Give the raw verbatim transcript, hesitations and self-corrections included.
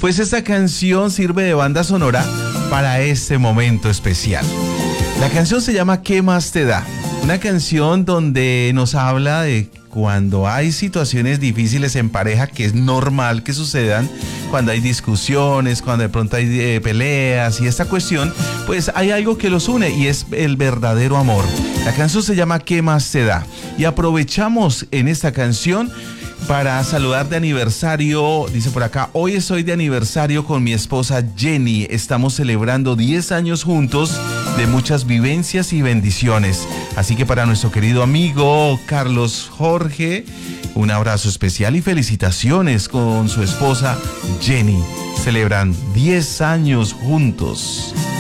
Pues esta canción sirve de banda sonora para este momento especial. La canción se llama ¿Qué más te da? Una canción donde nos habla de cuando hay situaciones difíciles en pareja, que es normal que sucedan, cuando hay discusiones, cuando de pronto hay eh, peleas y esta cuestión, pues hay algo que los une y es el verdadero amor. La canción se llama ¿Qué más te da? Y aprovechamos en esta canción para saludar de aniversario, dice por acá, hoy estoy de aniversario con mi esposa Jenny, estamos celebrando diez años juntos de muchas vivencias y bendiciones. Así que para nuestro querido amigo Carlos Jorge, un abrazo especial y felicitaciones con su esposa Jenny. Celebran diez años juntos.